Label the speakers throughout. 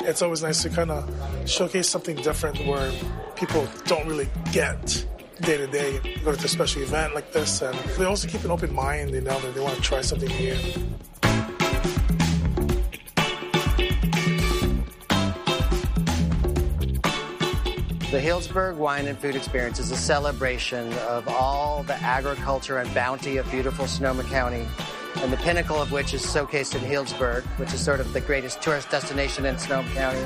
Speaker 1: It's always nice to kind of showcase something different where people don't really get day to day. Go to a special event like this, and they also keep an open mind. They know that they want to try something new.
Speaker 2: The Healdsburg Wine and Food Experience is a celebration of all the agriculture and bounty of beautiful Sonoma County, and the pinnacle of which is showcased in Healdsburg, which is sort of the greatest tourist destination in Sonoma County.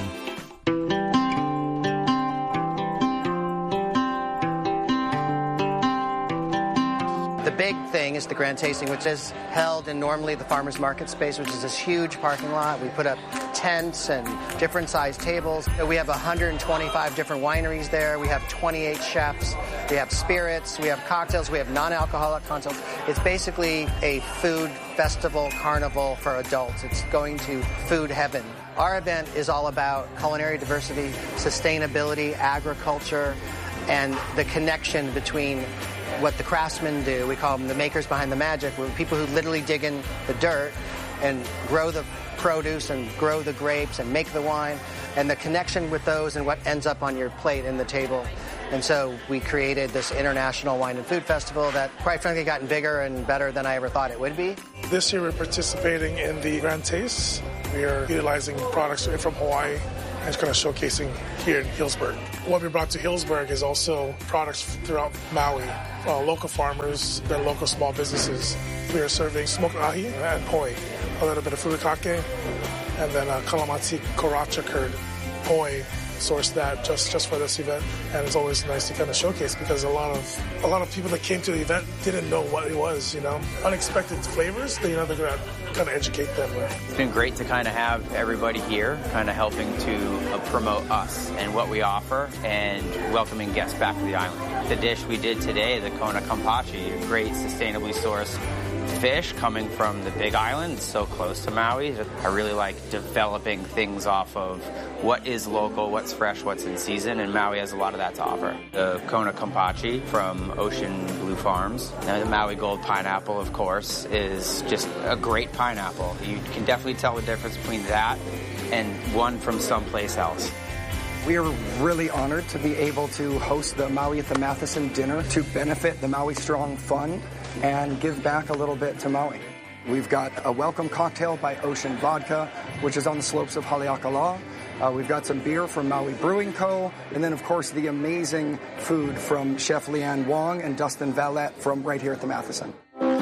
Speaker 2: The big thing is the grand tasting, which is held in normally the farmers market space, which is this huge parking lot. We put up tents and different sized tables. We have 125 different wineries there. We have 28 chefs. We have spirits. We have cocktails. We have non-alcoholic cocktails. It's basically a food festival carnival for adults. It's going to food heaven. Our event is all about culinary diversity, sustainability, agriculture, and the connection between what the craftsmen do. We call them the makers behind the magic. We're people who literally dig in the dirt and grow the produce and grow the grapes and make the wine, and the connection with those and what ends up on your plate and the table. And so we created this International Wine and Food Festival that, quite frankly, gotten bigger and better than I ever thought it would be.
Speaker 1: This year we're participating in the Grand Taste. We are utilizing products from Hawaii and kind of showcasing here in Healdsburg. What we brought to Healdsburg is also products throughout Maui, local farmers, then local small businesses. We are serving smoked ahi and poi, a little bit of furikake, and then kalamansi koracha curd. Poi sourced that just for this event, and it's always nice to kind of showcase because a lot of people that came to the event didn't know what it was. Unexpected flavors. They're going to kind of educate them.
Speaker 3: It's been great to kind of have everybody here, kind of helping to promote us and what we offer, and welcoming guests back to the island. The dish we did today, the Kona Kampachi, a great sustainably sourced fish coming from the Big Island, so close to Maui. I really like developing things off of what is local, what's fresh, what's in season, and Maui has a lot of that to offer. The Kona Kampachi from Ocean Blue Farms, and the Maui Gold pineapple, of course, is just a great pineapple. You can definitely tell the difference between that and one from someplace else.
Speaker 4: We are really honored to be able to host the Maui at the Matheson dinner to benefit the Maui Strong Fund and give back a little bit to Maui. We've got a welcome cocktail by Ocean Vodka, which is on the slopes of Haleakala. We've got some beer from Maui Brewing Co. And then, of course, the amazing food from Chef Leanne Wong and Dustin Valette from right here at the Matheson.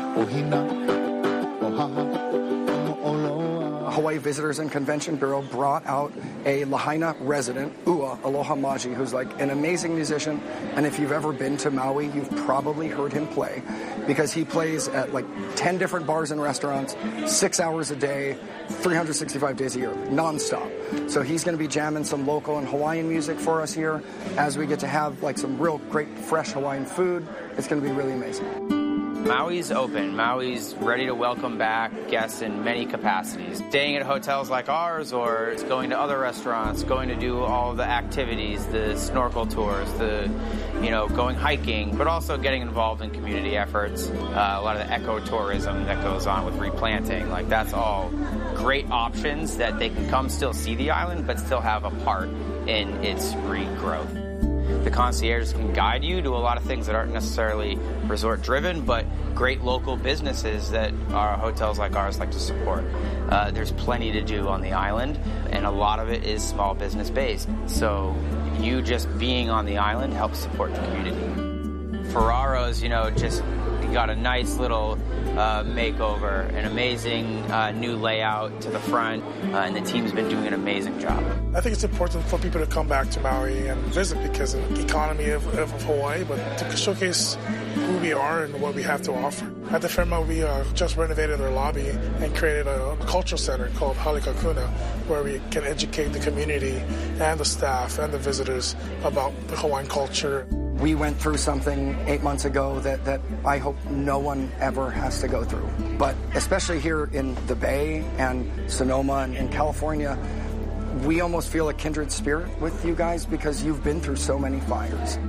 Speaker 4: Hawaii Visitors and Convention Bureau brought out a Lahaina resident, Ua Aloha Maji, who's like an amazing musician. And if you've ever been to Maui, you've probably heard him play because he plays at like 10 different bars and restaurants, 6 hours a day, 365 days a year, nonstop. So he's going to be jamming some local and Hawaiian music for us here as we get to have like some real great fresh Hawaiian food. It's going to be really amazing.
Speaker 3: Maui's open. Maui's ready to welcome back guests in many capacities. Staying at hotels like ours, or going to other restaurants, going to do all the activities, the snorkel tours, going hiking, but also getting involved in community efforts. A lot of the ecotourism that goes on with replanting. That's all great options that they can come still see the island, but still have a part in its regrowth. The concierge can guide you to a lot of things that aren't necessarily resort-driven, but great local businesses that our hotels like ours like to support. There's plenty to do on the island, and a lot of it is small business-based. So you just being on the island helps support the community. Ferraro's, just got a nice little makeover, an amazing new layout to the front, and the team's been doing an amazing job.
Speaker 1: I think it's important for people to come back to Maui and visit because of the economy of Hawaii, but to showcase who we are and what we have to offer. At the Fairmont, we just renovated our lobby and created a cultural center called Halekakuna, where we can educate the community and the staff and the visitors about the Hawaiian culture.
Speaker 4: We went through something 8 months ago that I hope no one ever has to go through. But especially here in the Bay and Sonoma and in California, we almost feel a kindred spirit with you guys because you've been through so many fires.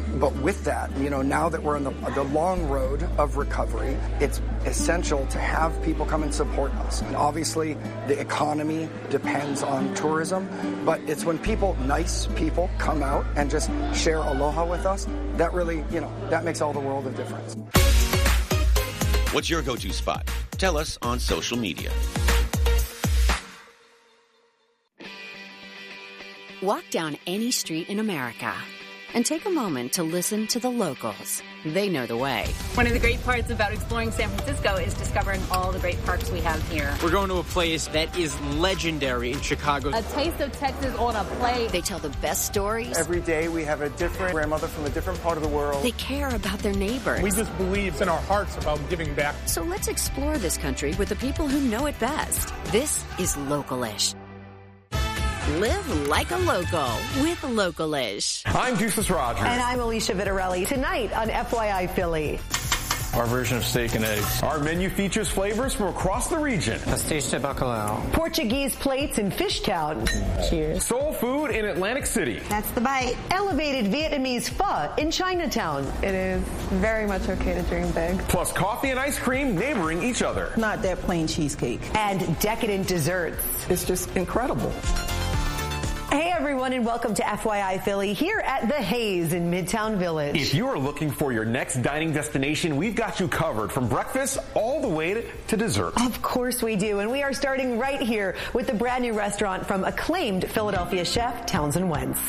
Speaker 4: But with that, now that we're on the long road of recovery, it's essential to have people come and support us. And obviously, the economy depends on tourism, but it's when nice people come out and just share aloha with us, that really, that makes all the world of difference.
Speaker 5: What's your go-to spot? Tell us on social media.
Speaker 6: Walk down any street in America and take a moment to listen to the locals. They know the way.
Speaker 7: One of the great parts about exploring San Francisco is discovering all the great parks we have here.
Speaker 8: We're going to a place that is legendary in Chicago.
Speaker 7: A taste of Texas on a plate.
Speaker 6: They tell the best stories.
Speaker 9: Every day we have a different grandmother from a different part of the world.
Speaker 6: They care about their neighbors.
Speaker 10: We just believe in our hearts about giving back.
Speaker 6: So let's explore this country with the people who know it best. This is Local-ish. Live like a local with Local-ish.
Speaker 11: I'm Deuces Rogers.
Speaker 12: And I'm Alicia Vittorelli. Tonight on FYI Philly.
Speaker 11: Our version of steak and eggs. Our menu features flavors from across the region.
Speaker 8: Pastéis de bacalhau.
Speaker 12: Portuguese plates in Fishtown.
Speaker 11: Cheers. Soul food in Atlantic City.
Speaker 12: That's the bite. Elevated Vietnamese pho in Chinatown.
Speaker 13: It is very much okay to dream big.
Speaker 11: Plus coffee and ice cream neighboring each other.
Speaker 14: Not that plain cheesecake.
Speaker 12: And decadent desserts.
Speaker 14: It's just incredible.
Speaker 12: Hey everyone, and welcome to FYI Philly here at The Haze in Midtown Village.
Speaker 11: If you are looking for your next dining destination, we've got you covered from breakfast all the way to dessert.
Speaker 12: Of course we do, and we are starting right here with the brand new restaurant from acclaimed Philadelphia chef Townsend Wentz.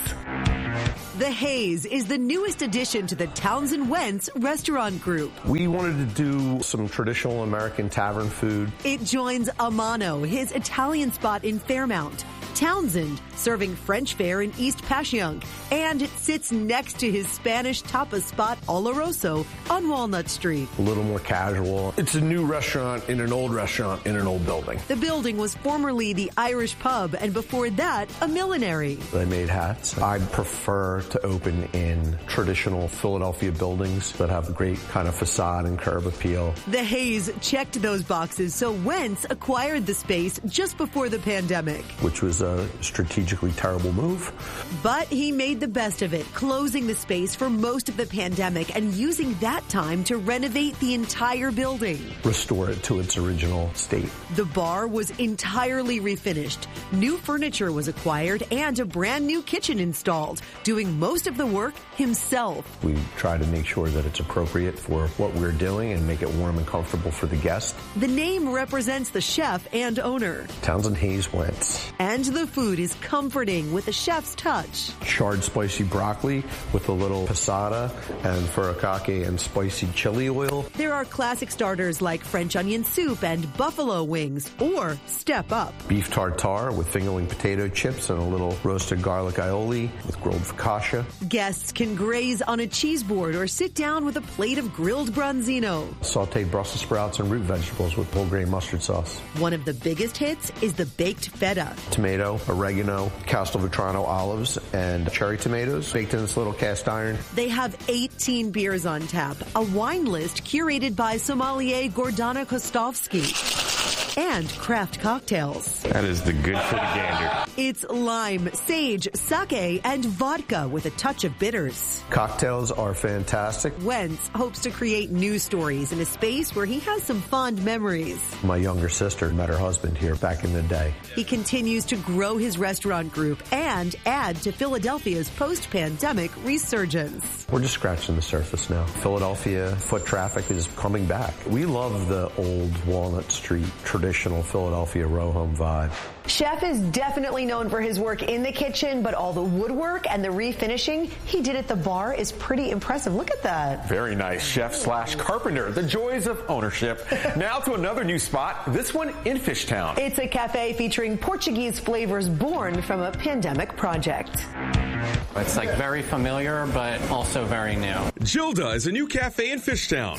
Speaker 15: The Haze is the newest addition to the Townsend Wentz restaurant group.
Speaker 16: We wanted to do some traditional American tavern food.
Speaker 15: It joins Amano, his Italian spot in Fairmount. Townsend, serving French fare in East Passyunk, and it sits next to his Spanish tapas spot Oloroso on Walnut Street.
Speaker 16: A little more casual. It's a new restaurant in an old building.
Speaker 15: The building was formerly the Irish pub, and before that, a millinery.
Speaker 16: They made hats. I prefer to open in traditional Philadelphia buildings that have a great kind of facade and curb appeal.
Speaker 15: The Haze checked those boxes, so Wentz acquired the space just before the pandemic.
Speaker 16: Which was a strategically terrible move.
Speaker 15: But he made the best of it, closing the space for most of the pandemic and using that time to renovate the entire building.
Speaker 16: Restore it to its original state.
Speaker 15: The bar was entirely refinished. New furniture was acquired and a brand new kitchen installed, doing most of the work himself.
Speaker 16: We try to make sure that it's appropriate for what we're doing and make it warm and comfortable for the guest.
Speaker 15: The name represents the chef and owner.
Speaker 16: Townsend Hayes Wentz.
Speaker 15: And the food is comforting with a chef's touch.
Speaker 16: Charred spicy broccoli with a little passata and furikake and spicy chili oil.
Speaker 15: There are classic starters like French onion soup and buffalo wings, or step up.
Speaker 16: Beef tartare with fingerling potato chips and a little roasted garlic aioli with grilled focaccia.
Speaker 15: Guests can graze on a cheese board or sit down with a plate of grilled branzino.
Speaker 16: Sauteed Brussels sprouts and root vegetables with whole grain mustard sauce.
Speaker 15: One of the biggest hits is the baked feta.
Speaker 16: Tomato, oregano, Castelvetrano olives, and cherry tomatoes baked in this little cast iron.
Speaker 15: They have 18 beers on tap, a wine list curated by sommelier Gordana Kostovsky, and craft cocktails.
Speaker 11: That is the good for the gander.
Speaker 15: It's lime, sage, sake, and vodka with a touch of bitters.
Speaker 16: Cocktails are fantastic.
Speaker 15: Wentz hopes to create new stories in a space where he has some fond memories.
Speaker 16: My younger sister met her husband here back in the day.
Speaker 15: He continues to grow his restaurant group and add to Philadelphia's post-pandemic resurgence.
Speaker 16: We're just scratching the surface now. Philadelphia foot traffic is coming back. We love the old Walnut Street traditional Philadelphia row home vibe.
Speaker 12: Chef is definitely known for his work in the kitchen, but all the woodwork and the refinishing he did at the bar is pretty impressive. Look at that.
Speaker 11: Very nice. Chef/carpenter. The joys of ownership. Now to another new spot, this one in Fishtown.
Speaker 12: It's a cafe featuring Portuguese flavors born from a pandemic project.
Speaker 8: It's like very familiar, but also very new.
Speaker 17: Gilda is a new cafe in Fishtown.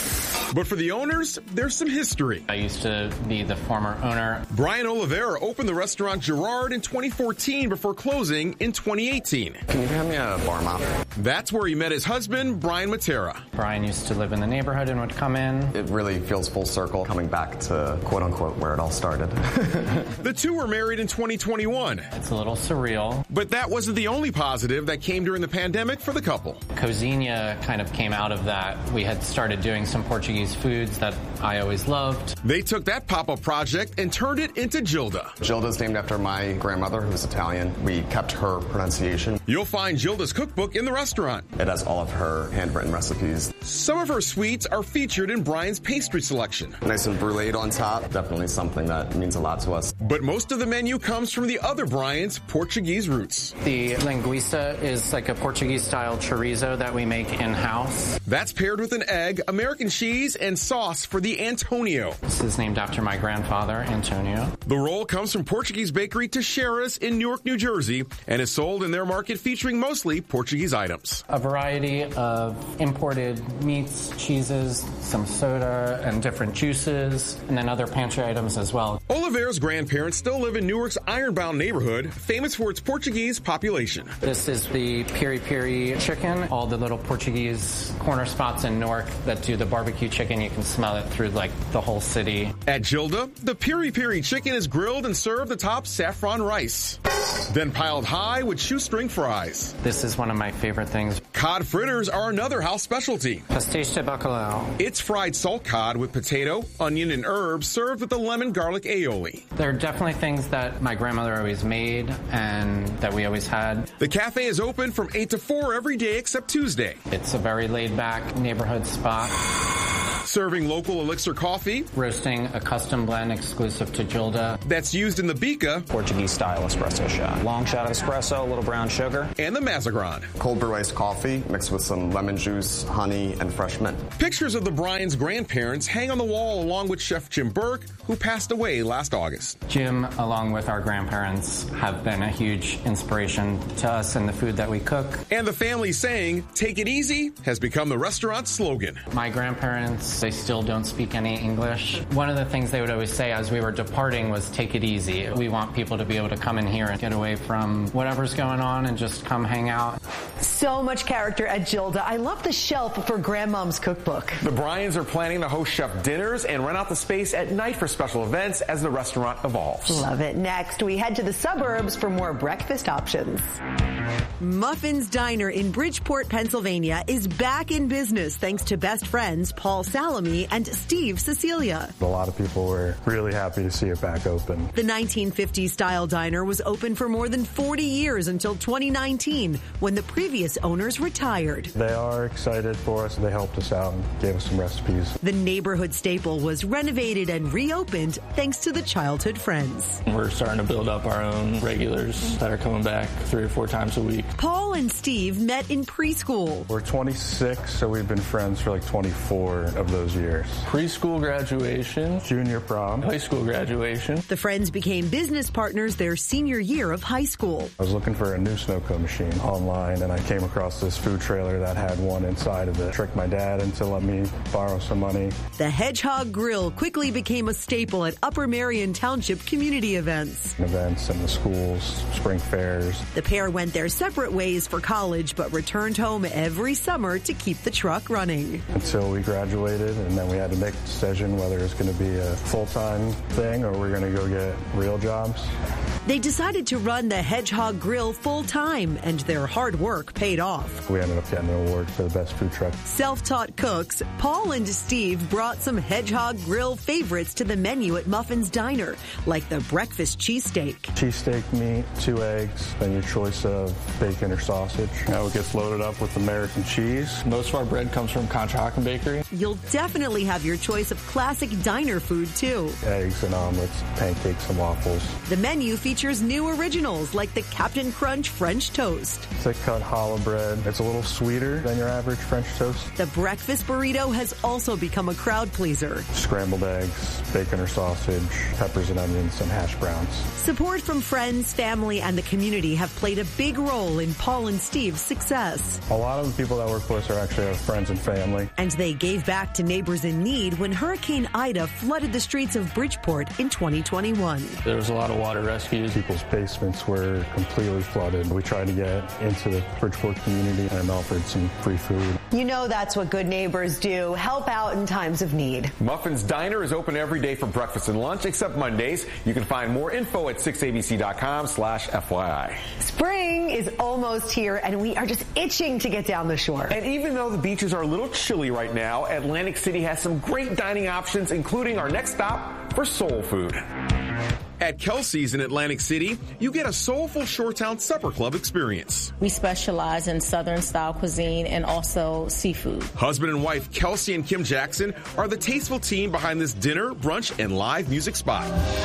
Speaker 17: But for the owners, there's some history.
Speaker 8: I used to be the former owner.
Speaker 17: Brian Oliveira opened the restaurant Gerard in 2014 before closing in 2018.
Speaker 18: Can you hand me a bar mop?
Speaker 17: That's where he met his husband, Brian Matera.
Speaker 8: Brian used to live in the neighborhood and would come in.
Speaker 18: It really feels full circle coming back to quote-unquote where it all started.
Speaker 17: The two were married in 2021.
Speaker 8: It's a little surreal.
Speaker 17: But that wasn't the only positive that came during the pandemic for the couple.
Speaker 8: Cozinha kind of came out of that. We had started doing some Portuguese foods that I always loved.
Speaker 17: They took that pop-up project and turned it into Gilda.
Speaker 18: Gilda's named after my grandmother, who was Italian. We kept her pronunciation.
Speaker 17: You'll find Gilda's cookbook in the restaurant.
Speaker 18: It has all of her handwritten recipes.
Speaker 17: Some of her sweets are featured in Brian's pastry selection.
Speaker 18: Nice and brulee on top. Definitely something that means a lot to us.
Speaker 17: But most of the menu comes from the other Brian's Portuguese roots.
Speaker 8: The linguiça is like a Portuguese-style chorizo that we make in-house.
Speaker 17: That's paired with an egg, American cheese, and sauce for the Antonio.
Speaker 8: This is named after my grandfather, Antonio.
Speaker 17: The roll comes from Portuguese bakery Teixeira's in Newark, New Jersey, and is sold in their market featuring mostly Portuguese items.
Speaker 8: A variety of imported meats, cheeses, some soda, and different juices, and then other pantry items as well.
Speaker 17: Oliveira's grandparents still live in Newark's Ironbound neighborhood, famous for its Portuguese population.
Speaker 8: This is the piri piri chicken. All the little Portuguese corner spots in Newark that do the barbecue chicken, you can smell it through like the whole city.
Speaker 17: At Gilda, the piri piri chicken is grilled and served atop saffron rice, then piled high with shoestring fries.
Speaker 8: This is one of my favorite things.
Speaker 17: Cod fritters are another house specialty.
Speaker 8: Pastéis de bacalhau.
Speaker 17: It's fried salt cod with potato, onion, and herbs served with a lemon garlic aioli.
Speaker 8: There are definitely things that my grandmother always made and that we always had.
Speaker 17: The cafe is open from 8 to 4 every day except Tuesday.
Speaker 8: It's a very laid-back neighborhood spot.
Speaker 17: Serving local elixir coffee.
Speaker 8: Roasting a custom blend exclusive to Gilda.
Speaker 17: That's used in the Bica.
Speaker 19: Portuguese-style espresso shot. Long shot of espresso, a little brown sugar.
Speaker 17: And the Mazagran.
Speaker 18: Cold brew iced coffee mixed with some lemon juice, honey, and fresh mint.
Speaker 17: Pictures of the Brian's grandparents hang on the wall along with Chef Jim Burke, who passed away last August.
Speaker 8: Jim, along with our grandparents, have been a huge inspiration to us in the food that we cook.
Speaker 17: And the family saying, "Take it easy," has become the restaurant's slogan.
Speaker 8: My grandparents, they still don't speak any English. One of the things they would always say as we were departing was, "Take it easy." We want people to be able to come in here and get away from whatever's going on and just come hang out.
Speaker 12: So much character at Gilda. I love the shelf for Grandmom's cookbook.
Speaker 11: The Bryans are planning to host chef dinners and rent out the space at night for special events as the restaurant evolves.
Speaker 12: Love it. Next, we head to the suburbs for more breakfast options.
Speaker 15: Muffin's Diner in Bridgeport, Pennsylvania is back in business thanks to best friends Paul Salami and Steve Cecilia.
Speaker 20: A lot of people were really happy to see it back open.
Speaker 15: The 1950s style diner was open for more than 40 years until 2019 when the previous owners retired.
Speaker 20: They are excited for us. They helped us out and gave us some recipes.
Speaker 15: The neighborhood staple was renovated and reopened thanks to the childhood friends.
Speaker 21: We're starting to build up our own regulars that are coming back 3 or 4 times a week.
Speaker 15: Paul and Steve met in preschool.
Speaker 20: We're 26, so we've been friends for like 24 of those years.
Speaker 21: Preschool graduation,
Speaker 20: junior prom,
Speaker 21: high school graduation.
Speaker 15: The friends became business partners their senior year of high school.
Speaker 20: I was looking for a new snow cone machine online, and I came across this food trailer that had one inside of it. Tricked my dad into letting me borrow some money.
Speaker 15: The Hedgehog Grill quickly became a staple at Upper Marion Township community events.
Speaker 20: Events in the schools, spring fairs.
Speaker 15: The pair went their separate ways for college, but returned home every summer to keep the truck running.
Speaker 20: Until we graduated, and then we had to make a decision whether it was going to be a full-time thing or we're going to go get real jobs.
Speaker 15: They decided to run the Hedgehog Grill full-time, and their hard work paid off.
Speaker 20: We ended up getting an award for the best food truck.
Speaker 15: Self-taught cooks, Paul and Steve brought some Hedgehog Grill favorites to the menu at Muffin's Diner, like the breakfast cheesesteak.
Speaker 20: Cheesesteak meat, 2 eggs, then your choice of bacon or sausage. Now it gets loaded up with American cheese.
Speaker 21: Most of our bread comes from Conshohocken Bakery.
Speaker 15: You'll definitely have your choice of classic diner food, too.
Speaker 20: Eggs and omelets, pancakes and waffles.
Speaker 15: The menu features new originals like the Captain Crunch French Toast.
Speaker 20: Thick cut challah bread. It's a little sweeter than your average French toast.
Speaker 15: The breakfast burrito has also become a crowd pleaser.
Speaker 20: Scrambled eggs, bacon or sausage, peppers and onions, and hash browns.
Speaker 15: Support from friends, family, and the community have played a big role in Paul and Steve's success.
Speaker 20: A lot of the people that work for us are actually our friends and family.
Speaker 15: And they gave back to neighbors in need when Hurricane Ida flooded the streets of Bridgeport in 2021.
Speaker 21: There was a lot of water rescues.
Speaker 20: People's basements were completely flooded. We tried to get into the Bridgeport for community and offered some free food.
Speaker 12: You know that's what good neighbors do, help out in times of need.
Speaker 11: Muffin's Diner is open every day for breakfast and lunch except Mondays. You can find more info at 6abc.com/FYI.
Speaker 12: Spring is almost here and we are just itching to get down the shore.
Speaker 11: And even though the beaches are a little chilly right now, Atlantic City has some great dining options, including our next stop for soul food.
Speaker 17: At Kelsey's in Atlantic City, you get a soulful Shoretown Supper Club experience.
Speaker 2: We specialize in Southern-style cuisine and also seafood.
Speaker 17: Husband and wife Kelsey and Kim Jackson are the tasteful team behind this dinner, brunch, and live music spot.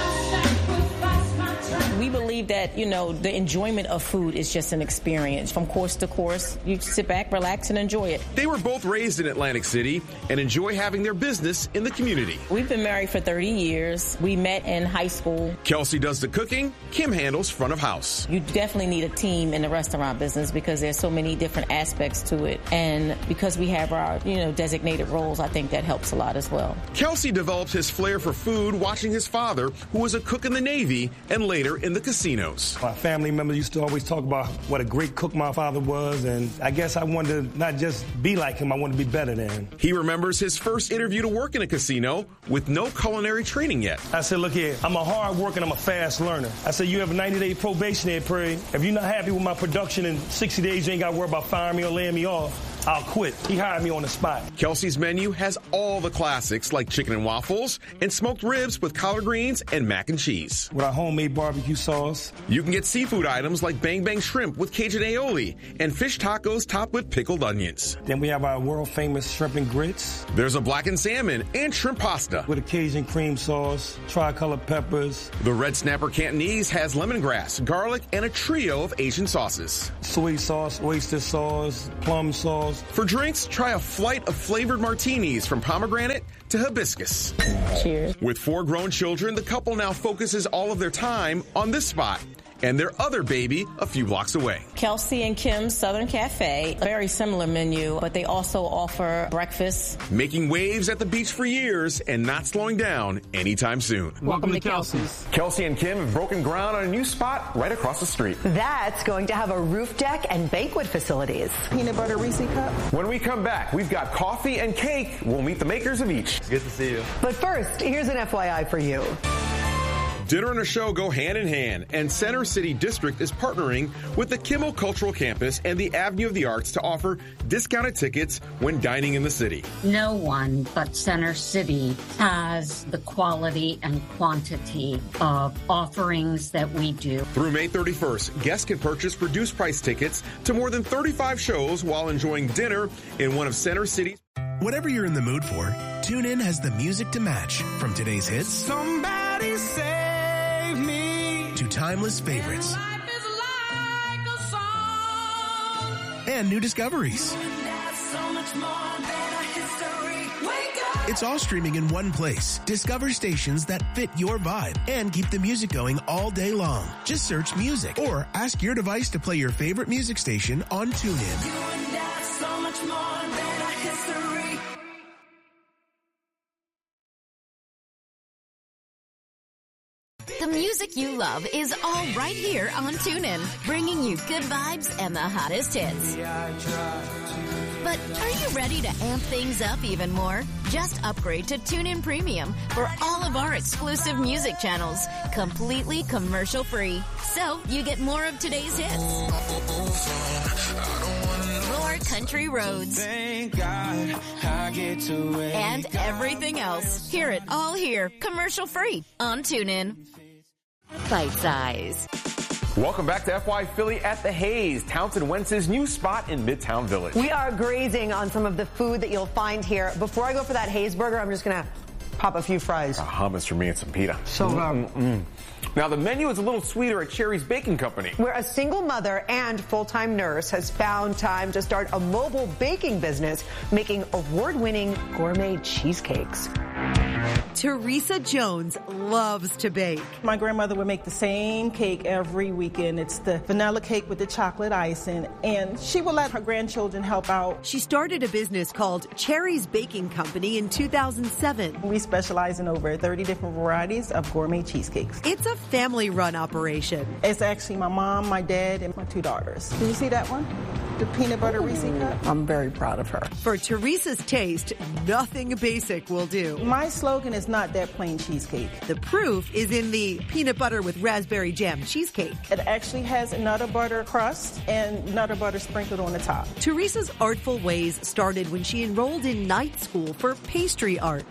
Speaker 2: We believe that, the enjoyment of food is just an experience. From course to course, you sit back, relax, and enjoy it.
Speaker 17: They were both raised in Atlantic City and enjoy having their business in the community.
Speaker 2: We've been married for 30 years. We met in high school.
Speaker 17: Kelsey does the cooking. Kim handles front of house.
Speaker 2: You definitely need a team in the restaurant business because there's so many different aspects to it. And because we have our, designated roles, I think that helps a lot as well.
Speaker 17: Kelsey developed his flair for food watching his father, who was a cook in the Navy and later in the casinos.
Speaker 22: My family members used to always talk about what a great cook my father was, and I guess I wanted to not just be like him, I wanted to be better than him.
Speaker 17: He remembers his first interview to work in a casino with no culinary training yet.
Speaker 22: I said, look here, I'm a hard worker and I'm a fast learner. I said, you have a 90-day probationary period. If you're not happy with my production in 60 days, you ain't got to worry about firing me or laying me off. I'll quit. He hired me on the spot.
Speaker 17: Kelsey's menu has all the classics like chicken and waffles and smoked ribs with collard greens and mac and cheese.
Speaker 22: With our homemade barbecue sauce.
Speaker 17: You can get seafood items like bang bang shrimp with Cajun aioli and fish tacos topped with pickled onions.
Speaker 22: Then we have our world famous shrimp and grits.
Speaker 17: There's a blackened salmon and shrimp pasta.
Speaker 22: With a Cajun cream sauce, tricolor peppers.
Speaker 17: The Red Snapper Cantonese has lemongrass, garlic, and a trio of Asian sauces.
Speaker 22: Soy sauce, oyster sauce, plum sauce.
Speaker 17: For drinks, try a flight of flavored martinis from pomegranate to hibiscus.
Speaker 2: Cheers.
Speaker 17: With 4 grown children, the couple now focuses all of their time on this spot and their other baby a few blocks away.
Speaker 2: Kelsey and Kim's Southern Cafe, a very similar menu, but they also offer breakfast.
Speaker 17: Making waves at the beach for years and not slowing down anytime soon.
Speaker 2: Welcome to Kelsey's.
Speaker 11: Kelsey and Kim have broken ground on a new spot right across the street.
Speaker 12: That's going to have a roof deck and banquet facilities.
Speaker 13: Peanut butter Reese cup.
Speaker 11: When we come back, we've got coffee and cake. We'll meet the makers of each.
Speaker 9: Good to see you.
Speaker 12: But first, here's an FYI for you.
Speaker 17: Dinner and a show go hand in hand, and Center City District is partnering with the Kimmel Cultural Campus and the Avenue of the Arts to offer discounted tickets when dining in the city.
Speaker 23: No one but Center City has the quality and quantity of offerings that we do.
Speaker 17: Through May 31st, guests can purchase reduced price tickets to more than 35 shows while enjoying dinner in one of Center City's.
Speaker 24: Whatever you're in the mood for, TuneIn has the music to match. From today's hits,
Speaker 25: Somebody Save Me,
Speaker 24: to timeless favorites.
Speaker 25: Life is like a song.
Speaker 24: And new discoveries.
Speaker 25: So much more than a history. Wake up.
Speaker 24: It's all streaming in one place. Discover stations that fit your vibe and keep the music going all day long. Just search music or ask your device to play your favorite music station on TuneIn.
Speaker 25: You and I, so much more than a history.
Speaker 6: The music you love is all right here on TuneIn, bringing you good vibes and the hottest hits. But are you ready to amp things up even more? Just upgrade to TuneIn Premium for all of our exclusive music channels, completely commercial-free. So you get more of today's hits, more country roads,
Speaker 25: Thank God I get to wake
Speaker 6: and everything else. Hear it all here, commercial-free on TuneIn. Bite Size.
Speaker 11: Welcome back to FY Philly at the Hayes, Townsend Wentz's new spot in Midtown Village.
Speaker 12: We are grazing on some of the food that you'll find here. Before I go for that Hayes burger, I'm just going to pop a few fries.
Speaker 11: Hummus for me and some pita.
Speaker 12: So good.
Speaker 11: Now, the menu is a little sweeter at Sherry's Baking Company,
Speaker 12: where a single mother and full-time nurse has found time to start a mobile baking business, making award-winning gourmet cheesecakes.
Speaker 15: Teresa Jones loves to bake.
Speaker 14: My grandmother would make the same cake every weekend. It's the vanilla cake with the chocolate icing, and she would let her grandchildren help out.
Speaker 15: She started a business called Cherry's Baking Company in 2007.
Speaker 14: We specialize in over 30 different varieties of gourmet cheesecakes.
Speaker 15: It's a family-run operation.
Speaker 14: It's actually my mom, my dad, and my 2 daughters. Did you see that one? the peanut butter Reese cup.
Speaker 1: I'm very proud of her.
Speaker 15: For Teresa's taste, nothing basic will do.
Speaker 14: My slogan is not that plain cheesecake.
Speaker 15: The proof is in the peanut butter with raspberry jam cheesecake.
Speaker 14: It actually has a nutter butter crust and nutter butter sprinkled on the top.
Speaker 15: Teresa's artful ways started when she enrolled in night school for pastry arts.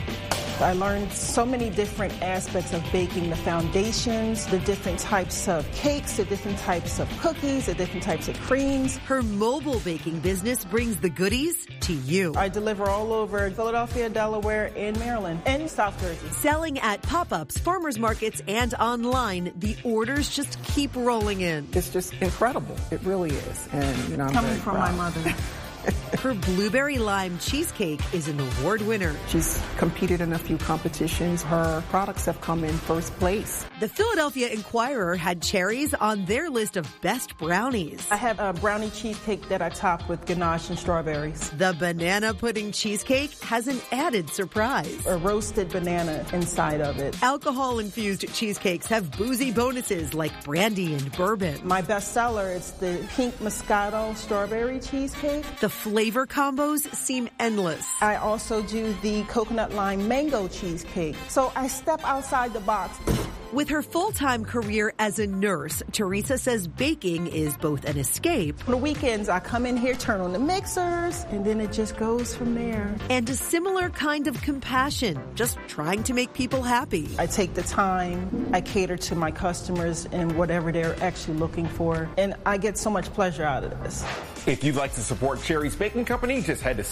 Speaker 14: I learned so many different aspects of baking, the foundations, the different types of cakes, the different types of cookies, the different types of creams.
Speaker 15: Her mobile baking business brings the goodies to you.
Speaker 14: I deliver all over Philadelphia, Delaware, and Maryland, and South Jersey.
Speaker 15: Selling at pop-ups, farmers markets, and online, the orders just keep rolling in.
Speaker 1: It's just incredible. It really is. And, I'm
Speaker 14: coming
Speaker 1: very
Speaker 14: from
Speaker 1: proud.
Speaker 14: my mother.
Speaker 15: Her blueberry lime cheesecake is an award winner.
Speaker 1: She's competed in a few competitions. Her products have come in first place.
Speaker 15: The Philadelphia Inquirer had cherries on their list of best brownies.
Speaker 14: I have a brownie cheesecake that I top with ganache and strawberries.
Speaker 15: The banana pudding cheesecake has an added surprise.
Speaker 14: A roasted banana inside of it.
Speaker 15: Alcohol-infused cheesecakes have boozy bonuses like brandy and bourbon.
Speaker 14: My bestseller is the pink Moscato strawberry cheesecake.
Speaker 15: The flavor combos seem endless.
Speaker 14: I also do the coconut lime mango cheesecake. So I step outside the box.
Speaker 15: With her full-time career as a nurse, Teresa says baking is both an escape.
Speaker 14: On the weekends, I come in here, turn on the mixers, and then it just goes from there.
Speaker 15: And a similar kind of compassion, just trying to make people happy.
Speaker 14: I take the time, I cater to my customers and whatever they're actually looking for, and I get so much pleasure out of this.
Speaker 11: If you'd like to support Cherry's Baking Company, just head to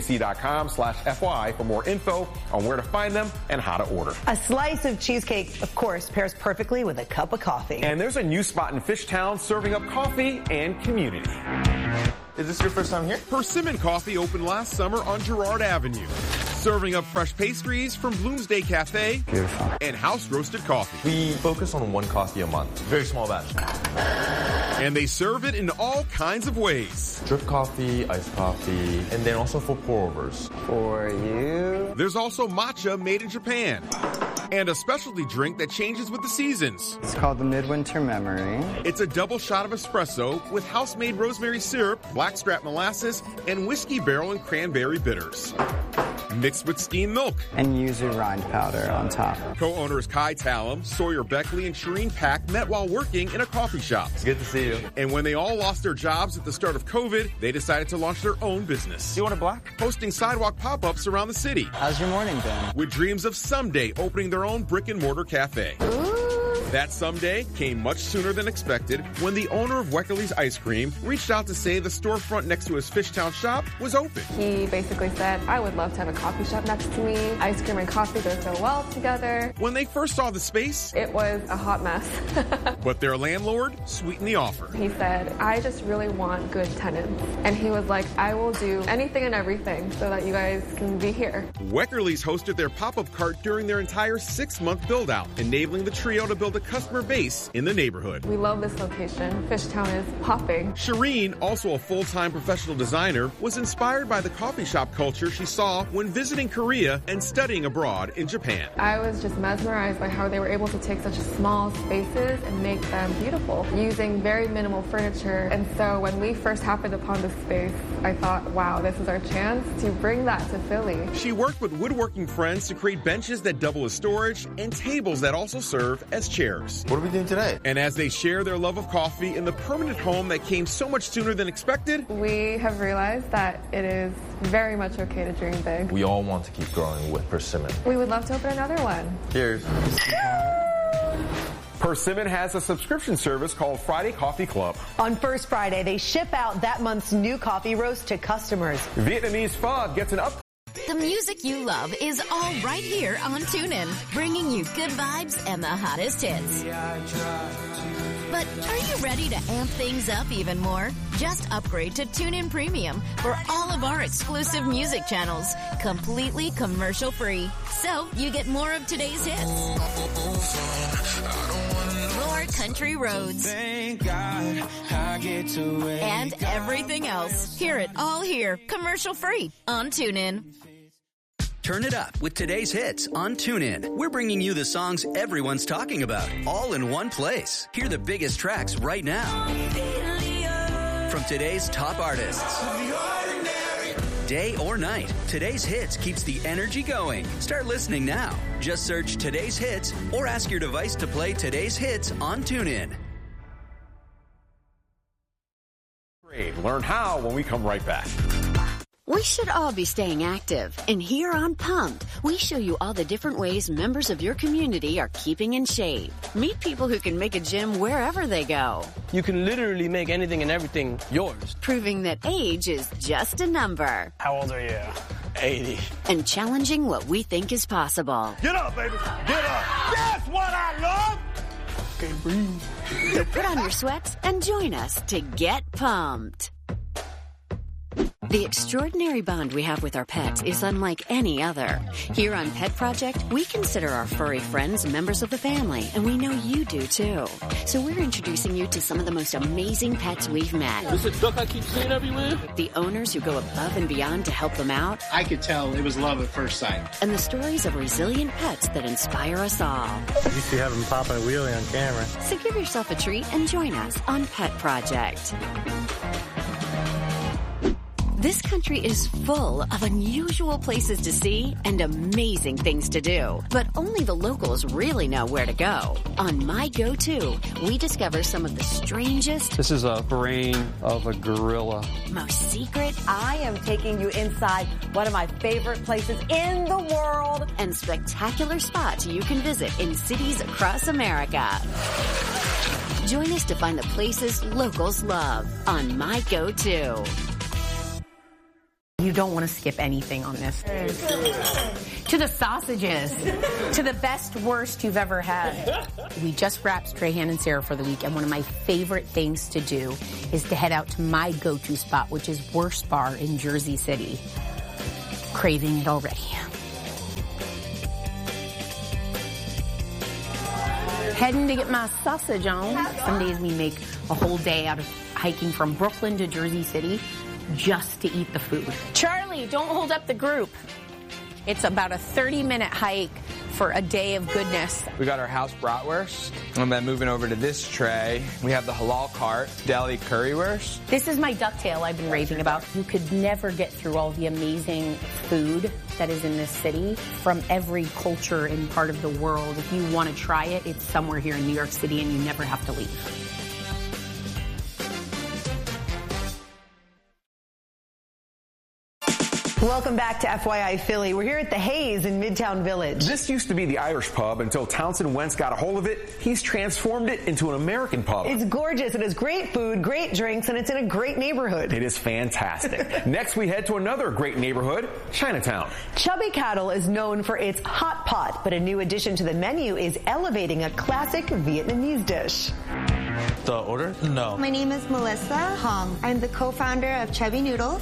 Speaker 11: 6abc.com/FY for more info on where to find them and how to order.
Speaker 12: A slice of cheesecake, of course, pairs perfectly with a cup of coffee.
Speaker 11: And there's a new spot in Fishtown serving up coffee and community.
Speaker 9: Is this your first time here?
Speaker 17: Persimmon Coffee opened last summer on Girard Avenue, serving up fresh pastries from Bloomsday Cafe and house-roasted coffee.
Speaker 9: We focus on one coffee a month. Very small batch.
Speaker 17: And they serve it in all kinds of ways.
Speaker 9: Drip coffee, iced coffee, and then also for pour-overs. For you.
Speaker 17: There's also matcha made in Japan. And a specialty drink that changes with the seasons.
Speaker 3: It's called the Midwinter Memory.
Speaker 17: It's a double shot of espresso with house-made rosemary syrup, blackstrap molasses, and whiskey barrel and cranberry bitters. Mixed with steamed milk.
Speaker 3: And yuzu rind powder on top.
Speaker 17: Co-owners Kai Talum, Sawyer Beckley, and Shireen Pack met while working in a coffee shop.
Speaker 9: It's good to see you.
Speaker 17: And when they all lost their jobs at the start of COVID, they decided to launch their own business.
Speaker 9: You want a black?
Speaker 17: Hosting sidewalk pop-ups around the city.
Speaker 3: How's your morning been?
Speaker 17: With dreams of someday opening their own brick-and-mortar cafe. That someday came much sooner than expected when the owner of Weckerly's Ice Cream reached out to say the storefront next to his Fishtown shop was open.
Speaker 13: He basically said, I would love to have a coffee shop next to me. Ice cream and coffee go so well together.
Speaker 17: When they first saw the space,
Speaker 13: it was a hot mess.
Speaker 17: But their landlord sweetened the offer.
Speaker 13: He said, I just really want good tenants. And he was like, I will do anything and everything so that you guys can be here.
Speaker 17: Weckerly's hosted their pop-up cart during their entire 6-month build-out, enabling the trio to build a customer base in the neighborhood.
Speaker 13: We love this location. Fishtown is popping.
Speaker 17: Shireen, also a full-time professional designer, was inspired by the coffee shop culture she saw when visiting Korea and studying abroad in Japan.
Speaker 13: I was just mesmerized by how they were able to take such small spaces and make them beautiful, using very minimal furniture. And so when we first happened upon this space, I thought, wow, this is our chance to bring that to Philly.
Speaker 17: She worked with woodworking friends to create benches that double as storage and tables that also serve as chairs.
Speaker 9: What are we doing today?
Speaker 17: And as they share their love of coffee in the permanent home that came so much sooner than expected,
Speaker 13: we have realized that it is very much okay to dream big.
Speaker 9: We all want to keep growing with Persimmon.
Speaker 13: We would love to open another one.
Speaker 9: Cheers.
Speaker 11: Persimmon has a subscription service called Friday Coffee Club.
Speaker 12: On First Friday, they ship out that month's new coffee roast to customers.
Speaker 11: Vietnamese pho gets an up.
Speaker 6: The music you love is all right here on TuneIn, bringing you good vibes and the hottest hits. But are you ready to amp things up even more? Just upgrade to TuneIn Premium for all of our exclusive music channels, completely commercial-free. So you get more of today's hits, more country roads, and everything else. Hear it all here, commercial-free on TuneIn.
Speaker 4: Turn it up with today's hits on TuneIn. We're bringing you the songs everyone's talking about, all in one place. Hear the biggest tracks right now. from today's top artists. Day or night, Today's Hits keeps the energy going. Start listening now. Just search Today's Hits or ask your device to play Today's Hits on TuneIn.
Speaker 11: Learn how when we come right back.
Speaker 6: We should all be staying active. And here on Pumped, we show you all the different ways members of your community are keeping in shape. Meet people who can make a gym wherever they go.
Speaker 5: You can literally make anything and everything yours.
Speaker 6: Proving that age is just a number.
Speaker 5: How old are you? 80.
Speaker 6: And challenging what we think is possible.
Speaker 22: Get up, baby. Get up. That's what I love.
Speaker 5: Okay, breathe.
Speaker 6: So put on your sweats and join us to get pumped. The extraordinary bond we have with our pets is unlike any other. Here on Pet Project, we consider our furry friends members of the family, and we know you do too. So we're introducing you to some of the most amazing pets we've met.
Speaker 5: This is a duck I keep seeing everywhere.
Speaker 6: The owners who go above and beyond to help them out.
Speaker 7: I could tell it was love at first sight.
Speaker 6: And the stories of resilient pets that inspire us all.
Speaker 10: You used to have them popping a wheelie on camera.
Speaker 6: So give yourself a treat and join us on Pet Project. This country is full of unusual places to see and amazing things to do. But only the locals really know where to go. On My Go-To, we discover some of the strangest...
Speaker 16: This is a brain of a gorilla.
Speaker 6: ...most secret...
Speaker 12: I am taking you inside one of my favorite places in the world.
Speaker 6: ...and spectacular spots you can visit in cities across America. Join us to find the places locals love on My Go-To.
Speaker 19: You don't want to skip anything on this. To the sausages, to the best, worst you've ever had. We just wrapped Strahan and Sarah for the week, and one of my favorite things to do is to head out to my go-to spot, which is Worst Bar in Jersey City. Craving it already. Heading to get my sausage on. Some days we make a whole day out of hiking from Brooklyn to Jersey City just to eat the food. Charlie, don't hold up the group. It's about a 30-minute hike for a day of goodness.
Speaker 26: We got our house bratwurst, and then moving over to this tray, we have the halal cart, deli currywurst.
Speaker 19: This is my ducktail I've been raving about. You could never get through all the amazing food that is in this city from every culture and part of the world. If you want to try it, it's somewhere here in New York City, and you never have to leave.
Speaker 12: Welcome back to FYI Philly. We're here at the Hayes in Midtown Village.
Speaker 11: This used to be the Irish pub until Townsend Wentz got a hold of it. He's transformed it into an American pub.
Speaker 12: It's gorgeous. It has great food, great drinks, and it's in a great neighborhood.
Speaker 11: It is fantastic. Next, we head to another great neighborhood, Chinatown.
Speaker 12: Chubby Cattle is known for its hot pot, but a new addition to the menu is elevating a classic Vietnamese dish.
Speaker 21: The order? No.
Speaker 27: My name is Melissa Hong. I'm the co-founder of Chubby Noodles.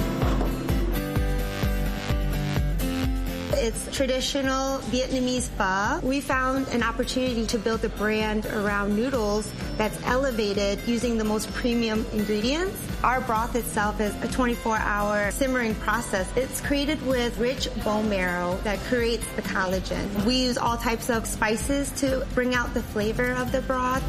Speaker 27: It's traditional Vietnamese pho. We found an opportunity to build a brand around noodles that's elevated using the most premium ingredients. Our broth itself is a 24-hour simmering process. It's created with rich bone marrow that creates the collagen. We use all types of spices to bring out the flavor of the broth.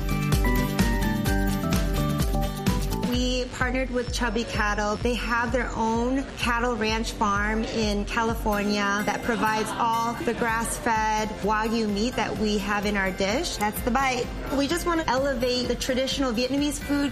Speaker 27: We partnered with Chubby Cattle. They have their own cattle ranch farm in California that provides all the grass-fed Wagyu meat that we have in our dish. That's the bite. We just want to elevate the traditional Vietnamese food.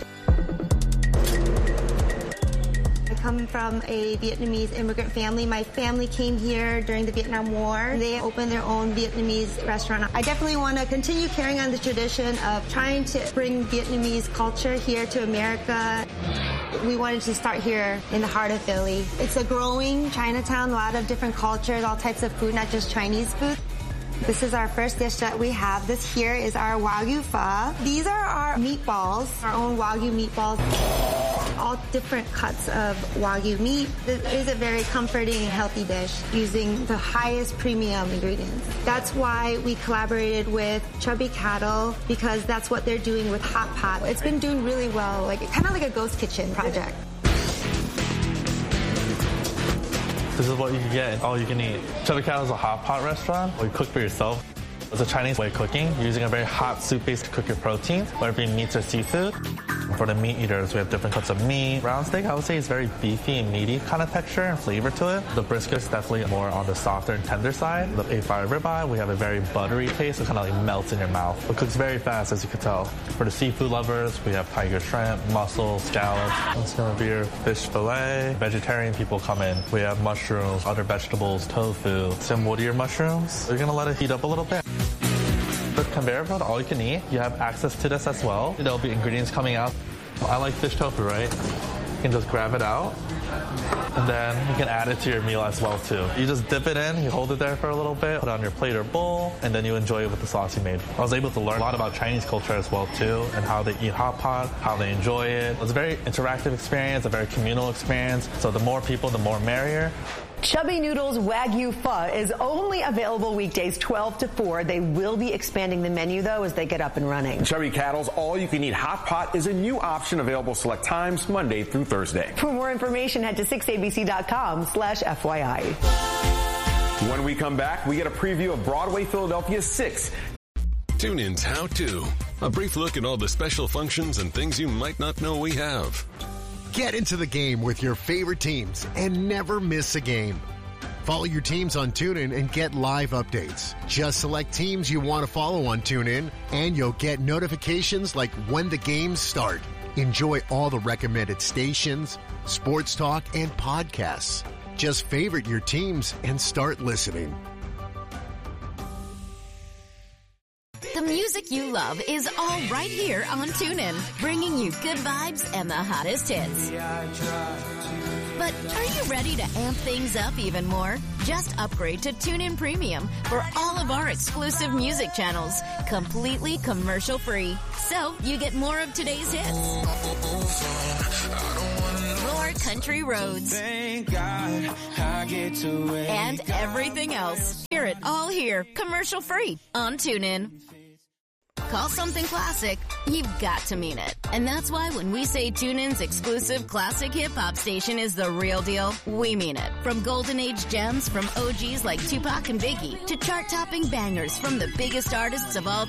Speaker 27: I come from a Vietnamese immigrant family. My family came here during the Vietnam War. They opened their own Vietnamese restaurant. I definitely want to continue carrying on the tradition of trying to bring Vietnamese culture here to America. We wanted to start here in the heart of Philly. It's a growing Chinatown, a lot of different cultures, all types of food, not just Chinese food. This is our first dish that we have. This here is our Wagyu pho. These are our meatballs, our own Wagyu meatballs. All different cuts of Wagyu meat. This is a very comforting and healthy dish using the highest premium ingredients. That's why we collaborated with Chubby Cattle, because that's what they're doing with Hot Pot. It's been doing really well, kind of like a ghost kitchen project.
Speaker 21: This is what you can get, all you can eat. Chubby Cattle is a hot pot restaurant where you cook for yourself. It's a Chinese way of cooking, using a very hot soup base to cook your protein, whether it be meats or seafood. For the meat eaters, we have different cuts of meat. Round steak, I would say, is very beefy and meaty kind of texture and flavor to it. The brisket is definitely more on the softer and tender side. The A5 ribeye, we have a very buttery taste. It kind of like melts in your mouth. It cooks very fast, as you can tell. For the seafood lovers, we have tiger shrimp, mussels, scallops. It's going to be your fish fillet. Vegetarian people come in. We have mushrooms, other vegetables, tofu, some woodier mushrooms. You're going to let it heat up a little bit. The conveyor belt, all you can eat. You have access to this as well. There'll be ingredients coming out. I like fish tofu, right? You can just grab it out, and then you can add it to your meal as well, too. You just dip it in, you hold it there for a little bit, put it on your plate or bowl, and then you enjoy it with the sauce you made. I was able to learn a lot about Chinese culture as well, too, and how they eat hot pot, how they enjoy it. It's a very interactive experience, a very communal experience, so the more people, the more merrier.
Speaker 12: Chubby Noodles Wagyu Pho is only available weekdays 12 to 4. They will be expanding the menu, though, as they get up and running.
Speaker 11: Chubby Cattle's all-you-can-eat hot pot is a new option available select times Monday through Thursday.
Speaker 12: For more information, head to 6abc.com/FYI.
Speaker 11: When we come back, we get a preview of Broadway Philadelphia 6.
Speaker 2: TuneIn's How To. A brief look at all the special functions and things you might not know we have.
Speaker 8: Get into the game with your favorite teams and never miss a game. Follow your teams on TuneIn and get live updates. Just select teams you want to follow on TuneIn, and you'll get notifications like when the games start. Enjoy all the recommended stations, sports talk, and podcasts. Just favorite your teams and start listening.
Speaker 6: The music you love is all right here on TuneIn, bringing you good vibes and the hottest hits. But are you ready to amp things up even more? Just upgrade to TuneIn Premium for all of our exclusive music channels, completely commercial-free. So you get more of today's hits, more country roads, and everything else. Hear it all here, commercial-free on TuneIn. Call something classic, you've got to mean it. And that's why when we say TuneIn's exclusive classic hip-hop station is the real deal, we mean it. From golden age gems from OGs like Tupac and Biggie to chart-topping bangers from the biggest artists of all